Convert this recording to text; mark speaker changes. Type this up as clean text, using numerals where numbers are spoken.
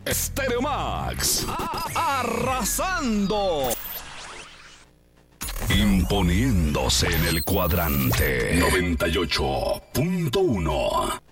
Speaker 1: Stereo Max. Arrasando. Imponiéndose en el cuadrante 98.1.